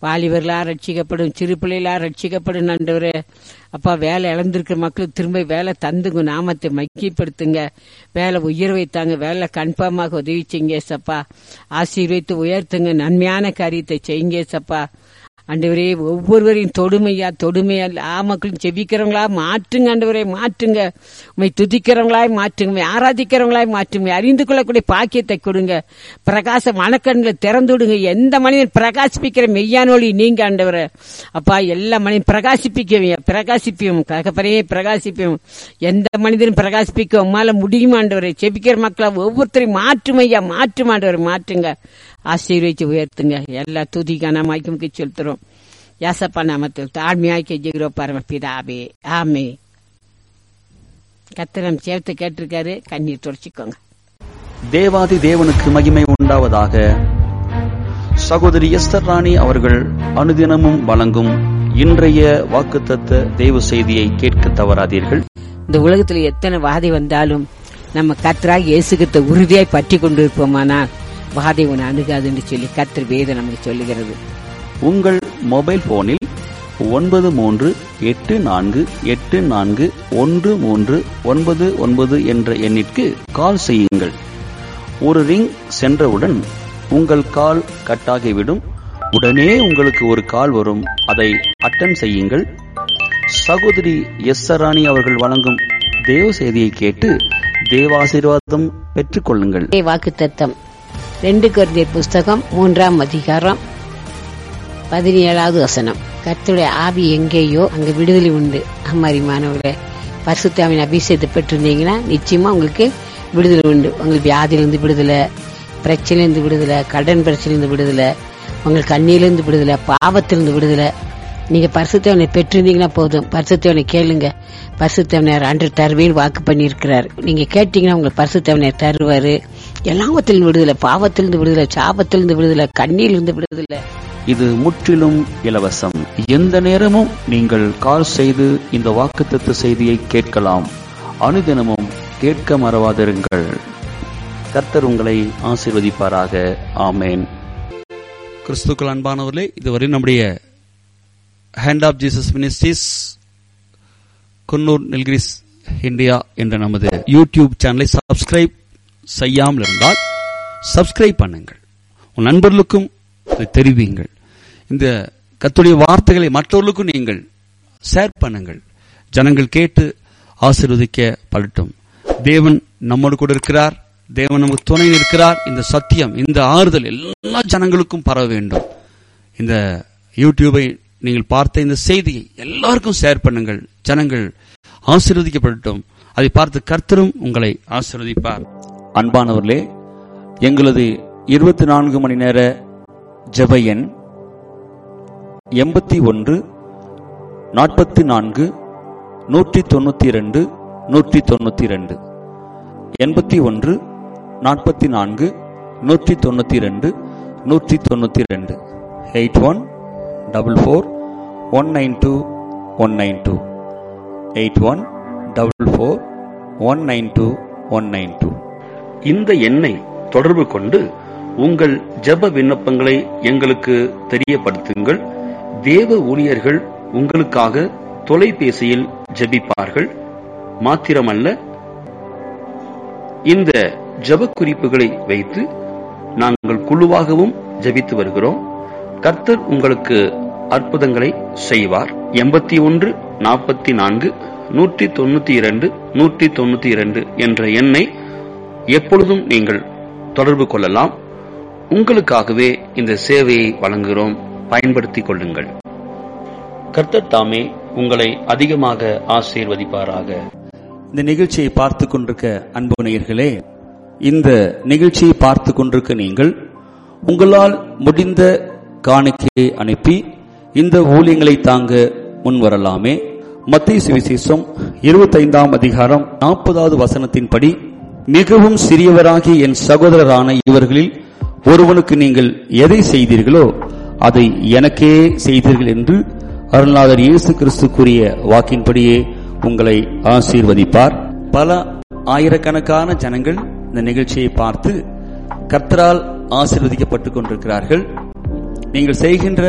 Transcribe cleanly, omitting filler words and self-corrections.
வாலிபர்களா ரட்சிக்கப்படும், சிறு பிள்ளைகளா ரட்சிக்கப்படும். ஆண்டவரே அப்பா, வேலை இழந்திருக்கிற மக்களுக்கு திரும்ப வேலை தந்துங்க, நாமத்தை மகிமைப்படுத்துங்க, வேலை உயர்வை தாங்க, வேலை கன்ஃபார்மாக உதவி செய்யுங்க சப்பா. ஆசீர்வதித்து உயர்த்துங்க, நன்மையான காரியத்தை செய்யுங்க சப்பா. ஆண்டவரே ஒவ்வொருவரையும் தொடுமையா மக்களும் செபிக்கிறவங்களா மாற்றுங்க ஆண்டவரே, மாற்றுங்க. உண்மை துதிக்கிறவங்களாய் மாற்றுங்க, உண்மை ஆராதிக்கிறவங்களாய் மாற்றுங்க, அறிந்து கொள்ளக்கூடிய பாக்கியத்தை கொடுங்க. பிரகாச மனக்கண்களை திறந்து விடுங்க. எந்த மனிதன் பிரகாசிப்பிக்கிற மெய்யான ஒளி நீங்க ஆண்டவரே அப்பா. எல்லா மனிதன் பிரகாசிப்பியும் ககப்பறையே பிரகாசிப்பியும். எந்த மனிதனும் பிரகாசிப்பிக்க உம்மால முடியுமா ஆண்டவரே? செபிக்கிற மக்களை ஒவ்வொருத்தரையும் மாற்றும் ஐயா, மாற்றும் ஆண்டவரை, மாற்றுங்க. ஆசீர்வதிச்சு உயர்த்துங்க. எல்லா துதிக்கான மாய்க்கு செலுத்துறோம். யாசப்பா நாமத்தில் தாழ்மையாய் கெஞ்சுகிறோம் பரமபிதாவே, ஆமே. கர்த்தர் சேவத்தை கேட்டிருக்காரு, கண்ணீர் துடைச்சிக்கோங்க. தேவாதி தேவனுக்கு மகிமை உண்டாவதாக. சகோதரி எஸ்தர் ராணி அவர்கள் அனுதினமும் வழங்கும் இன்றைய வாக்குத்தத்த தேவ செய்தியை கேட்க தவறாதீர்கள். இந்த உலகத்துல எத்தனை வாதை வந்தாலும் நம்ம கர்த்தராக இயேசு கிறிஸ்துவை உறுதியாய் பற்றி கொண்டு இருப்போமானால் வாதை உன்னை அணுகாதுன்னு சொல்லி கர்த்தர் வேதம் நமக்கு சொல்லுகிறது. உங்கள் மொபைல் போனில் 9384841399 என்ற எண்ணிற்கு கால் செய்யுங்கள். ஒரு ரிங் சென்றவுடன் உங்கள் கால் கட்டாகிவிடும். உடனே உங்களுக்கு ஒரு கால் வரும், அதை அட்டெண்ட் செய்யுங்கள். சகோதரி எஸ்தர் ராணி அவர்கள் வழங்கும் தேவ செய்தியை கேட்டு தேவாசீர்வாதம் பெற்றுக் கொள்ளுங்கள். வாக்குத்தத்தம் 2 கொரிந்தியர் புஸ்தகம் 3ஆம் அதிகாரம் 17வது வசனம். கர்த்தருடைய ஆவி எங்கேயோ அங்க விடுதலை உண்டு. அம்மாரிமானவர்களே, பரிசுத்த ஆவியின் அபிஷேகத்தை பெற்றிருந்தீங்கன்னா நிச்சயமா உங்களுக்கு விடுதலை உண்டு. உங்களுக்கு வியாதியிலிருந்து விடுதலை, பிரச்சனையிலிருந்து விடுதலை, கடன் பிரச்சனையிலிருந்து விடுதலை, உங்களுக்கு கண்ணியிலிருந்து விடுதலை, பாவத்திலிருந்து விடுதலை. நீங்க பரிசுத்தவனை பெற்றிருந்தீங்கன்னா போதும். பரிசுத்தவனை கேளுங்க. பரிசுத்தவனர் அன்று தருவேன்னு வாக்கு பண்ணி இருக்கிறார். நீங்க கேட்டீங்கன்னா உங்களுக்கு பரிசுத்தவனர் தருவாரு. எல்லாவத்திலிருந்து விடுதலை, பாவத்திலிருந்து விடுதலை, சாபத்திலிருந்து விடுதலை, கண்ணியிலிருந்து விடுதலை. இது முற்றிலும் இலவசம். எந்த நேரமும் நீங்கள் கால் செய்து இந்த வாக்குத்தத்த செய்தியை கேட்கலாம். அனுதினமும் கேட்க மறவாதிருங்கள். கர்த்தர் உங்களை ஆசீர்வதிப்பாராக. ஆமேன். கிறிஸ்துக்கள் அன்பானவர்களே, இதுவரை நம்முடைய hand of Jesus ministries Coonoor Nilgiris India என்ற நமது யூடியூப் சேனலை சப்ஸ்கிரைப் செய்யாமல் இருந்தால் சப்ஸ்கிரைப் பண்ணுங்கள். உன் நண்பர்களுக்கும் தெரிவியுங்கள். இந்த கர்த்தருடைய வார்த்தைகளை மற்றவர்களுக்கும் நீங்கள் ஷேர் பண்ணுங்கள். ஜனங்கள் கேட்டு ஆசீர்வதிக்க படட்டும். தேவன் நம்மோடு கூட இருக்கிறார். தேவன் நமக்கு துணை இருக்கிறார். இந்த சத்தியம், இந்த ஆறுதல் எல்லா ஜனங்களுக்கும் பரவ வேண்டும். இந்த யூடியூபை நீங்கள் பார்த்த இந்த செய்தியை எல்லாருக்கும் ஷேர் பண்ணுங்கள். ஜனங்கள் ஆசீர்வதிக்கப்படட்டும். அதை பார்த்து கர்த்தரும் உங்களை ஆசீர்வதிப்பார். அன்பானவர்களே, எங்களது 24 மணி நேர ஜெப எண் 81 44 192 192 81 44 192 192 8144192192 8144192192. இந்த எண்ணை தொடர்பு கொண்டு உங்கள் ஜெப விண்ணப்பங்களை எங்களுக்கு தெரியப்படுத்துங்கள். தேவ ஊழியர்கள் உங்களுக்காக தொலைபேசியில் ஜெபிப்பார்கள். மாத்திரமல்ல, இந்த ஜெப குறிப்புகளை வைத்து நாங்கள் குழுவாகவும் ஜெபித்து வருகிறோம். கர்த்தர் உங்களுக்கு அற்புதங்களை செய்வார். 81 44 192 192 என்ற எண்ணை எப்பொழுதும் நீங்கள் தொடர்பு கொள்ளலாம். உங்களுக்காகவே இந்த சேவையை வழங்குகிறோம். பயன்படுத்திக் கொள்ளுங்கள். கர்த்தர் தாமே உங்களை அதிகமாக ஆசீர்வதிப்பாராக. இந்த நிகழ்ச்சியை பார்த்து கொண்டிருக்க அன்பு நேயர்களே, இந்த நிகழ்ச்சியை பார்த்து கொண்டிருக்க நீங்கள் உங்களால் முடிந்த காணிக்கையை அனுப்பி இந்த ஊழியங்களை தாங்க முன்வரலாமே. மத்தேயு சுவிசேஷம் 25ஆம் அதிகாரம் 40வது வசனத்தின்படி, மிகவும் சிறியவராகிய என் சகோதரரான இவர்களில் ஒருவனுக்கு நீங்கள் எதை செய்தீர்களோ அதை எனக்கே செய்தீர்கள் என்று அருள்நாதர் இயேசு கிறிஸ்து கூறிய வாக்கின்படியே உங்களை ஆசீர்வதிப்பார். பல ஆயிரக்கணக்கான ஜனங்கள் இந்த நிகழ்ச்சியை பார்த்து கர்த்தரால் ஆசீர்வதிக்கப்பட்டுக் கொண்டிருக்கிறார்கள். நீங்கள் செய்கின்ற